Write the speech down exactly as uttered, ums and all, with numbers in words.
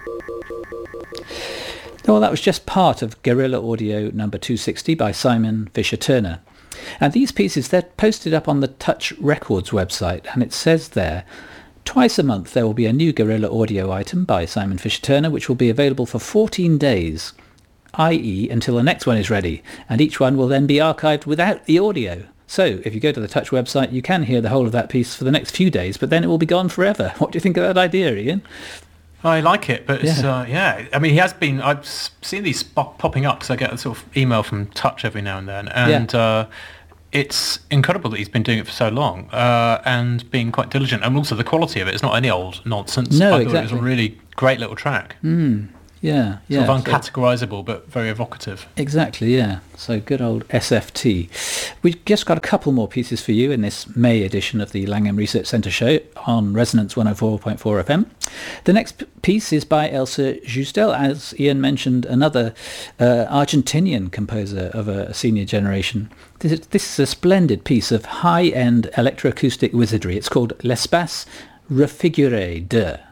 Well, that was just part of Guerrilla Audio number two sixty by Simon Fisher-Turner. And these pieces, they're posted up on the Touch Records website, and it says there, twice a month there will be a new Guerrilla Audio item by Simon Fisher-Turner, which will be available for fourteen days, that is until the next one is ready, and each one will then be archived without the audio. So if you go to the Touch website, you can hear the whole of that piece for the next few days, but then it will be gone forever. What do you think of that idea, Ian? I like it, but it's, Yeah. uh, yeah. I mean, he has been. I've s- seen these pop- popping up because I get a sort of email from Touch every now and then, and Yeah. uh, it's incredible that he's been doing it for so long uh, and being quite diligent, and also the quality of it. It's not any old nonsense. No, I thought exactly. it was a really great little track, Mm, yeah, yeah. sort of So- uncategorizable but very evocative. Exactly, yeah. So good old S F T. We've just got a couple more pieces for you in this May edition of the Langham Research Centre show on Resonance one oh four point four F M. The next p- piece is by Elsa Justel, as Ian mentioned, another uh, Argentinian composer of a, a senior generation. This is, this is a splendid piece of high-end electroacoustic wizardry. It's called L'Espace Refiguré deux.